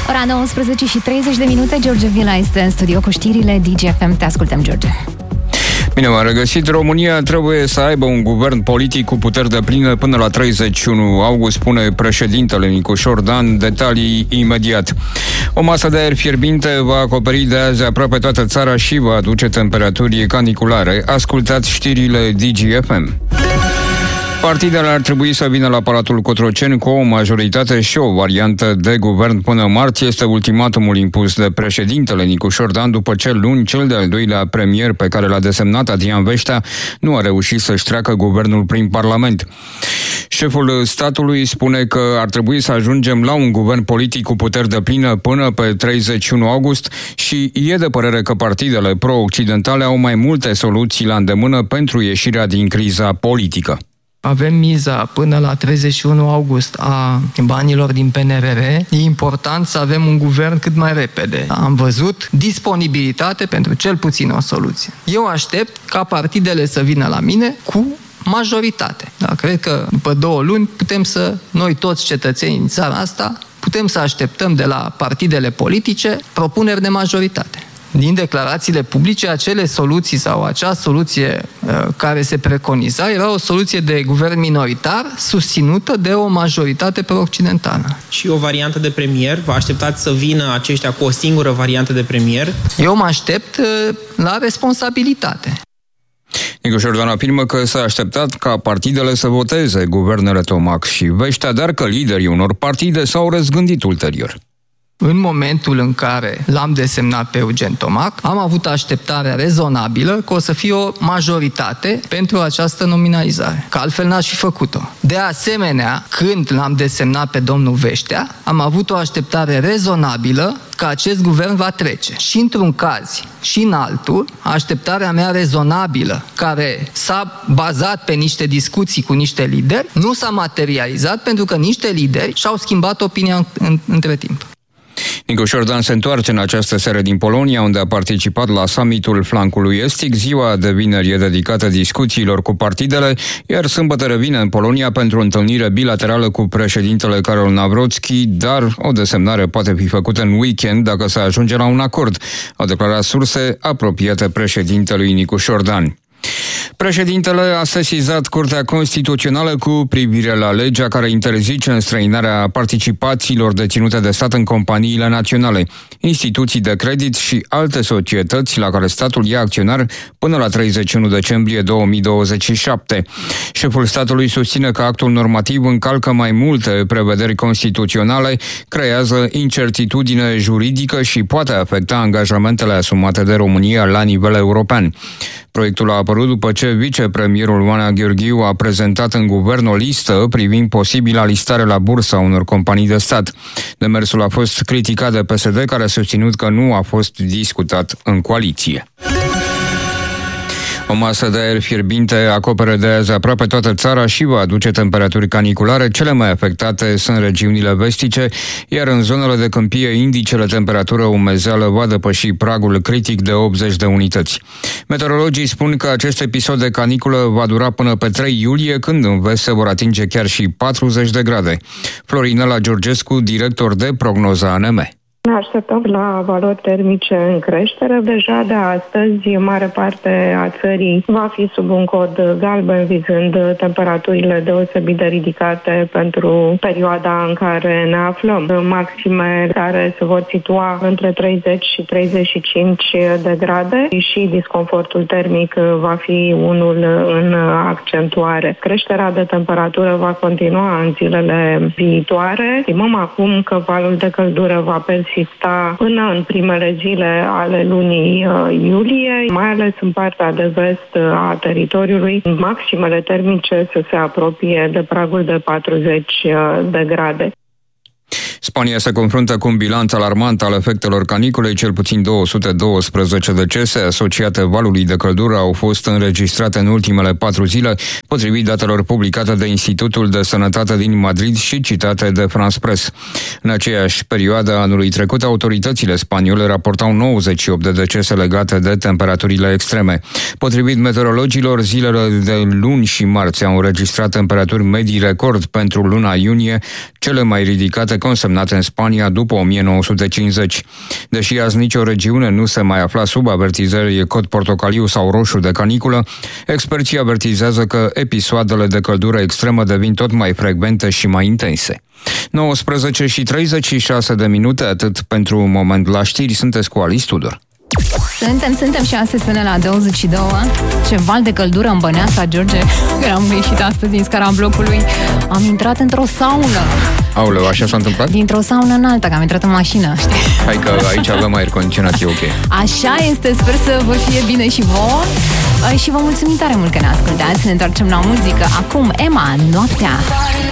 Ora 19 și 30 de minute, George Vila este în studio cu știrile DGFM. Te ascultăm, George. Bine v-am regăsit. România trebuie să aibă un guvern politic cu puteri depline până la 31 august, spune președintele Nicușor Dan. Detalii imediat. O masă de aer fierbinte va acoperi de azi aproape toată țara și va aduce temperaturi caniculare. Ascultați știrile DGFM. Partidele ar trebui să vină la Palatul Cotroceni cu o majoritate și o variantă de guvern până marți. Este ultimatumul impus de președintele Nicușor Dan după ce luni cel de-al doilea premier pe care l-a desemnat, Adrian Veștea, nu a reușit să-și treacă guvernul prin Parlament. Șeful statului spune că ar trebui să ajungem la un guvern politic cu puteri deplină până pe 31 august și e de părere că partidele pro-occidentale au mai multe soluții la îndemână pentru ieșirea din criza politică. Avem miza până la 31 august a banilor din PNRR. E important să avem un guvern cât mai repede. Am văzut disponibilitate pentru cel puțin o soluție. Eu aștept ca partidele să vină la mine cu majoritate. Da, cred că după 2 luni noi toți cetățenii din țara asta, putem să așteptăm de la partidele politice propuneri de majoritate. Din declarațiile publice, acele soluții sau acea soluție care se preconiza era o soluție de guvern minoritar susținută de o majoritate pro-occidentală. Și o variantă de premier? Vă așteptați să vină aceștia cu o singură variantă de premier? Eu mă aștept la responsabilitate. Nicușor Dan afirmă că s-a așteptat ca partidele să voteze guvernele Tomac și Veștea, dar că liderii unor partide s-au răzgândit ulterior. În momentul în care l-am desemnat pe Eugen Tomac, am avut așteptarea rezonabilă că o să fie o majoritate pentru această nominalizare, că altfel n-aș fi făcut-o. De asemenea, când l-am desemnat pe domnul Veștea, am avut o așteptare rezonabilă că acest guvern va trece. Și într-un caz și în altul, așteptarea mea rezonabilă, care s-a bazat pe niște discuții cu niște lideri, nu s-a materializat pentru că niște lideri și-au schimbat opinia între timp. Nicușor Dan se întoarce în această seară din Polonia, unde a participat la summitul flancului estic. Ziua de vineri e dedicată discuțiilor cu partidele, iar sâmbătă revine în Polonia pentru o întâlnire bilaterală cu președintele Karol Nawrocki, dar o desemnare poate fi făcută în weekend dacă se ajunge la un acord, au declarat surse apropiate președintelui Nicușor Dan. Președintele a sesizat Curtea Constituțională cu privire la legea care interzice înstrăinarea participațiilor deținute de stat în companiile naționale, instituții de credit și alte societăți la care statul e acționar până la 31 decembrie 2027. Șeful statului susține că actul normativ încalcă mai multe prevederi constituționale, creează incertitudine juridică și poate afecta angajamentele asumate de România la nivel european. Proiectul a apărut după ce vicepremierul Oana Gheorghiu a prezentat în guvern o listă privind posibila listare la bursă a unor companii de stat. Demersul a fost criticat de PSD, care a susținut că nu a fost discutat în coaliție. O masă de aer fierbinte acoperă de azi aproape toată țara și va aduce temperaturi caniculare. Cele mai afectate sunt regiunile vestice, iar în zonele de câmpie indicele temperatură umezeală va depăși pragul critic de 80 de unități. Meteorologii spun că acest episod de caniculă va dura până pe 3 iulie, când în vest se vor atinge chiar și 40 de grade. Florinela Georgescu, director de prognoză ANM. Ne așteptăm la valori termice în creștere. Deja de astăzi, mare parte a țării va fi sub un cod galben, vizând temperaturile deosebit de ridicate pentru perioada în care ne aflăm. Maxime care se vor situa între 30 și 35 de grade și disconfortul termic va fi unul în accentuare. Creșterea de temperatură va continua în zilele viitoare. Estimăm acum că valul de căldură va persista până în primele zile ale lunii iulie, mai ales în partea de vest a teritoriului, maximele termice să se apropie de pragul de 40 de grade. Spania se confruntă cu un bilanț alarmant al efectelor caniculei. Cel puțin 212 decese asociate valului de căldură au fost înregistrate în ultimele 4 zile, potrivit datelor publicate de Institutul de Sănătate din Madrid și citate de France Press. În aceeași perioadă anului trecut, autoritățile spaniole raportau 98 de decese legate de temperaturile extreme. Potrivit meteorologilor, zilele de luni și marți au înregistrat temperaturi medii record pentru luna iunie, cele mai ridicate consemnate însemnate în Spania după 1950. Deși azi nicio regiune nu se mai afla sub avertizări cod portocaliu sau roșu de caniculă, experții avertizează că episoadele de căldură extremă devin tot mai frecvente și mai intense. 19:36, atât pentru un moment la știri. Sunteți cu Alice Tudor. Suntem și astăzi până la 22. Ce val de căldură în Băneasa, George. Când am ieșit astăzi din scara blocului, am intrat într-o saună. Aoleu, așa s-a întâmplat? Dintr-o saună în alta, că am intrat în mașină, știi? Hai că aici avem aer condiționat, e ok. Așa este, sper să vă fie bine și vouă. Și vă mulțumim tare mult că ne ascultați. Ne întoarcem la muzică. Acum, Emma, Noaptea.